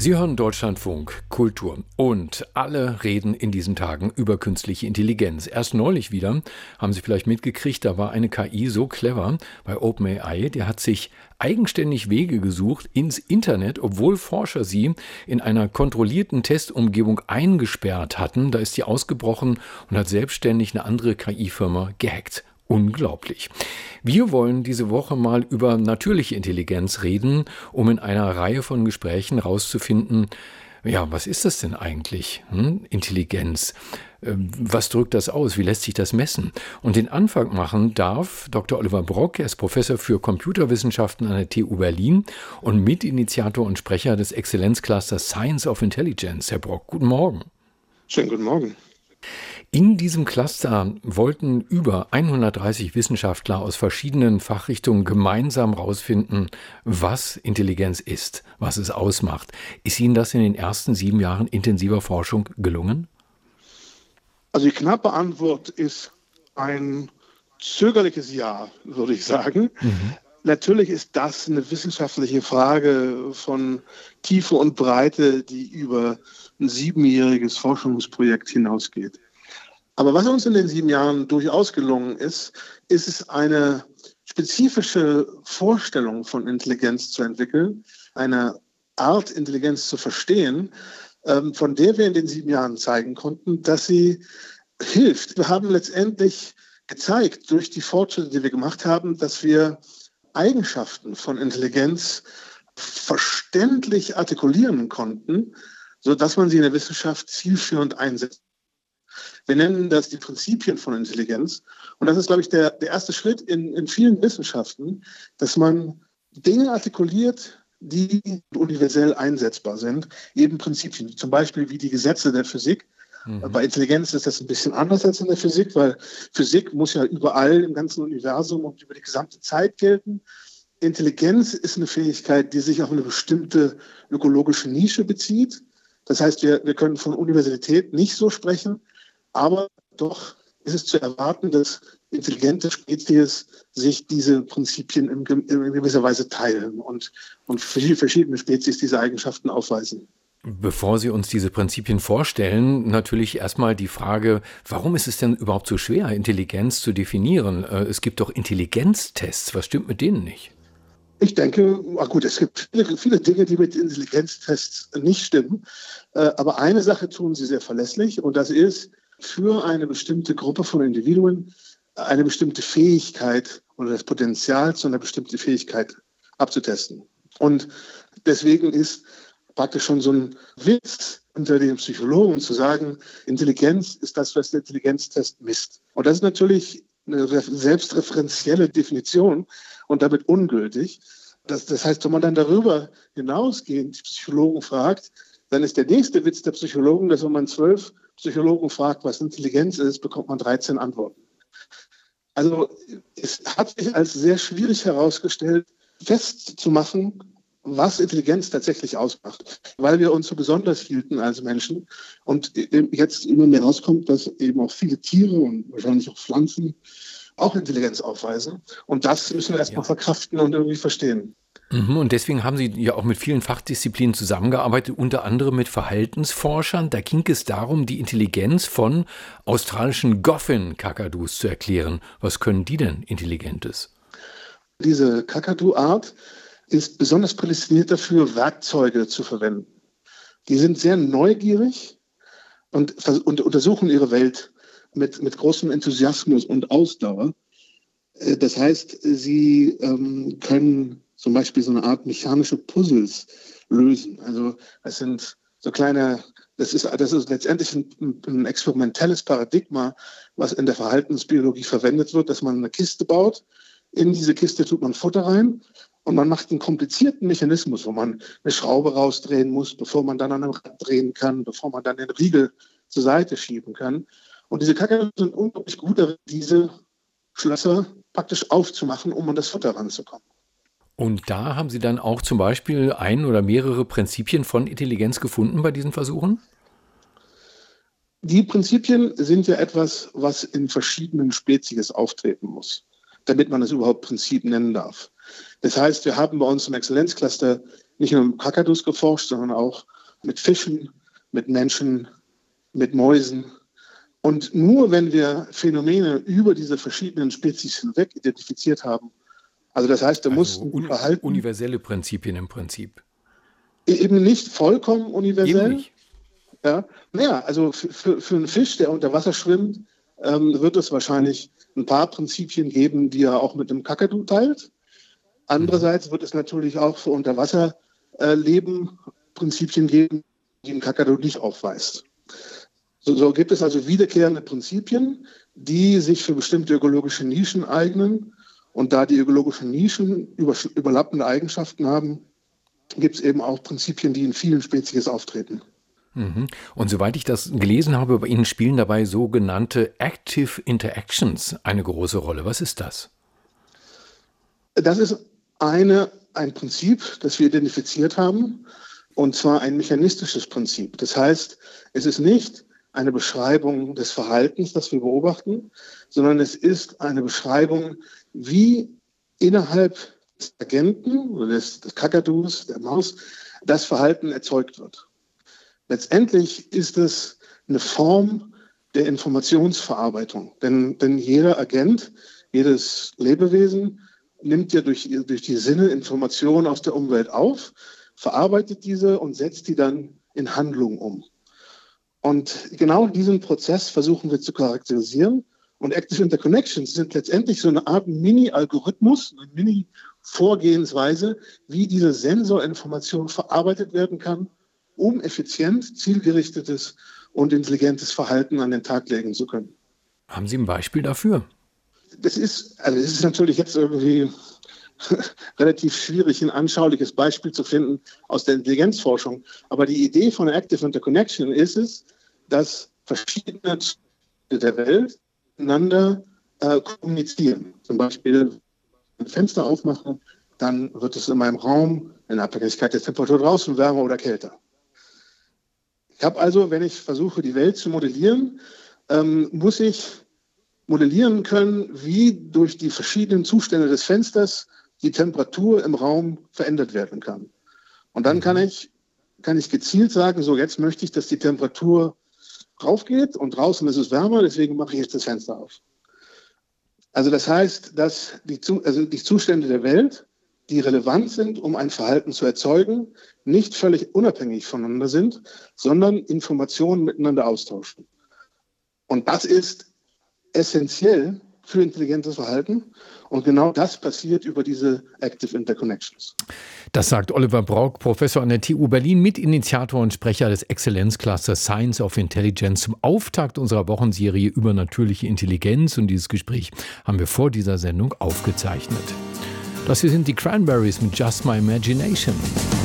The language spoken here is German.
Sie hören Deutschlandfunk Kultur und alle reden in diesen Tagen über künstliche Intelligenz. Erst neulich wieder, haben Sie vielleicht mitgekriegt, da war eine KI so clever bei OpenAI, der hat sich eigenständig Wege gesucht ins Internet, obwohl Forscher sie in einer kontrollierten Testumgebung eingesperrt hatten. Da ist sie ausgebrochen und hat selbstständig eine andere KI-Firma gehackt. Unglaublich. Wir wollen diese Woche mal über natürliche Intelligenz reden, um in einer Reihe von Gesprächen rauszufinden, ja, was ist das denn eigentlich? Intelligenz. Was drückt das aus? Wie lässt sich das messen? Und den Anfang machen darf Dr. Oliver Brock. Er ist Professor für Computerwissenschaften an der TU Berlin und Mitinitiator und Sprecher des Exzellenzclusters Science of Intelligence. Herr Brock, guten Morgen. Schönen guten Morgen. In diesem Cluster wollten über 130 Wissenschaftler aus verschiedenen Fachrichtungen gemeinsam herausfinden, was Intelligenz ist, was es ausmacht. Ist Ihnen das in den ersten 7 Jahren intensiver Forschung gelungen? Also die knappe Antwort ist ein zögerliches Ja, würde ich sagen. Natürlich ist das eine wissenschaftliche Frage von Tiefe und Breite, die über ein 7-jähriges Forschungsprojekt hinausgeht. Aber was uns in den 7 Jahren durchaus gelungen ist, ist es eine spezifische Vorstellung von Intelligenz zu entwickeln, eine Art Intelligenz zu verstehen, von der wir in den 7 Jahren zeigen konnten, dass sie hilft. Wir haben letztendlich gezeigt durch die Fortschritte, die wir gemacht haben, dass wir Eigenschaften von Intelligenz verständlich artikulieren konnten, sodass man sie in der Wissenschaft zielführend einsetzt. Wir nennen das die Prinzipien von Intelligenz. Und das ist, glaube ich, der erste Schritt in vielen Wissenschaften, dass man Dinge artikuliert, die universell einsetzbar sind. Eben Prinzipien, zum Beispiel wie die Gesetze der Physik. Bei Intelligenz ist das ein bisschen anders als in der Physik, weil Physik muss ja überall im ganzen Universum und über die gesamte Zeit gelten. Intelligenz ist eine Fähigkeit, die sich auf eine bestimmte ökologische Nische bezieht. Das heißt, wir können von Universalität nicht so sprechen, aber doch ist es zu erwarten, dass intelligente Spezies sich diese Prinzipien in gewisser Weise teilen und verschiedene Spezies diese Eigenschaften aufweisen. Bevor Sie uns diese Prinzipien vorstellen, natürlich erstmal die Frage, warum ist es denn überhaupt so schwer, Intelligenz zu definieren? Es gibt doch Intelligenztests. Was stimmt mit denen nicht? Ich denke, gut, es gibt viele Dinge, die mit Intelligenztests nicht stimmen. Aber eine Sache tun sie sehr verlässlich, und das ist, für eine bestimmte Gruppe von Individuen eine bestimmte Fähigkeit oder das Potenzial zu einer bestimmten Fähigkeit abzutesten. Und deswegen ist praktisch schon so ein Witz unter den Psychologen zu sagen, Intelligenz ist das, was der Intelligenztest misst. Und das ist natürlich eine selbstreferenzielle Definition und damit ungültig. Das heißt, wenn man dann darüber hinausgehend die Psychologen fragt, dann ist der nächste Witz der Psychologen, dass wenn man 12 Psychologen fragt, was Intelligenz ist, bekommt man 13 Antworten. Also es hat sich als sehr schwierig herausgestellt, festzumachen, was Intelligenz tatsächlich ausmacht, weil wir uns so besonders hielten als Menschen und jetzt immer mehr rauskommt, dass eben auch viele Tiere und wahrscheinlich auch Pflanzen auch Intelligenz aufweisen. Und das müssen wir erstmal verkraften und irgendwie verstehen. Und deswegen haben Sie ja auch mit vielen Fachdisziplinen zusammengearbeitet, unter anderem mit Verhaltensforschern. Da ging es darum, die Intelligenz von australischen Goffin-Kakadus zu erklären. Was können die denn Intelligentes? Diese Kakadu-Art ist besonders prädestiniert dafür, Werkzeuge zu verwenden. Die sind sehr neugierig und untersuchen ihre Welt mit großem Enthusiasmus und Ausdauer. Das heißt, sie können zum Beispiel so eine Art mechanische Puzzles lösen. Also das sind so kleine, das ist letztendlich ein experimentelles Paradigma, was in der Verhaltensbiologie verwendet wird, dass man eine Kiste baut. In diese Kiste tut man Futter rein und man macht einen komplizierten Mechanismus, wo man eine Schraube rausdrehen muss, bevor man dann an einem Rad drehen kann, bevor man dann den Riegel zur Seite schieben kann. Und diese Kakadus sind unglaublich gut darin, diese Schlösser praktisch aufzumachen, um an das Futter ranzukommen. Und da haben Sie dann auch zum Beispiel ein oder mehrere Prinzipien von Intelligenz gefunden bei diesen Versuchen? Die Prinzipien sind ja etwas, was in verschiedenen Spezies auftreten muss, damit man es überhaupt Prinzip nennen darf. Das heißt, wir haben bei uns im Exzellenzcluster nicht nur mit Kakadus geforscht, sondern auch mit Fischen, mit Menschen, mit Mäusen. Und nur wenn wir Phänomene über diese verschiedenen Spezies hinweg identifiziert haben, also das heißt, da mussten Verhalten... Universelle Prinzipien im Prinzip. Eben nicht vollkommen universell. Eben nicht. Ja, naja, also für einen Fisch, der unter Wasser schwimmt, wird es wahrscheinlich ein paar Prinzipien geben, die er auch mit dem Kakadu teilt. Andererseits wird es natürlich auch für Unterwasserleben Prinzipien geben, die ein Kakadu nicht aufweist. So gibt es also wiederkehrende Prinzipien, die sich für bestimmte ökologische Nischen eignen. Und da die ökologischen Nischen überlappende Eigenschaften haben, gibt es eben auch Prinzipien, die in vielen Spezies auftreten. Und soweit ich das gelesen habe, bei Ihnen spielen dabei sogenannte Active Interactions eine große Rolle. Was ist das? Das ist ein Prinzip, das wir identifiziert haben, und zwar ein mechanistisches Prinzip. Das heißt, es ist nicht eine Beschreibung des Verhaltens, das wir beobachten, sondern es ist eine Beschreibung, wie innerhalb des Agenten oder des Kakadus, der Maus, das Verhalten erzeugt wird. Letztendlich ist es eine Form der Informationsverarbeitung, denn jeder Agent, jedes Lebewesen nimmt ja durch die Sinne Informationen aus der Umwelt auf, verarbeitet diese und setzt die dann in Handlung um. Und genau diesen Prozess versuchen wir zu charakterisieren. Und Active Interconnections sind letztendlich so eine Art Mini-Algorithmus, eine Mini-Vorgehensweise, wie diese Sensorinformation verarbeitet werden kann, um effizient, zielgerichtetes und intelligentes Verhalten an den Tag legen zu können. Haben Sie ein Beispiel dafür? Das ist natürlich jetzt irgendwie relativ schwierig, ein anschauliches Beispiel zu finden aus der Intelligenzforschung. Aber die Idee von Active Interconnection ist es, dass verschiedene Zustände der Welt miteinander kommunizieren. Zum Beispiel ein Fenster aufmachen, dann wird es in meinem Raum in Abhängigkeit der Temperatur draußen wärmer oder kälter. Ich habe also, wenn ich versuche, die Welt zu modellieren, muss ich modellieren können, wie durch die verschiedenen Zustände des Fensters die Temperatur im Raum verändert werden kann. Und dann kann ich gezielt sagen, so jetzt möchte ich, dass die Temperatur raufgeht und draußen ist es wärmer, deswegen mache ich jetzt das Fenster auf. Also das heißt, dass die Zustände der Welt, die relevant sind, um ein Verhalten zu erzeugen, nicht völlig unabhängig voneinander sind, sondern Informationen miteinander austauschen. Und das ist essentiell für intelligentes Verhalten. Und genau das passiert über diese Active Interconnections. Das sagt Oliver Brauch, Professor an der TU Berlin, Mitinitiator und Sprecher des Exzellenzclusters Science of Intelligence zum Auftakt unserer Wochenserie über natürliche Intelligenz. Und dieses Gespräch haben wir vor dieser Sendung aufgezeichnet. Das hier sind die Cranberries mit Just My Imagination.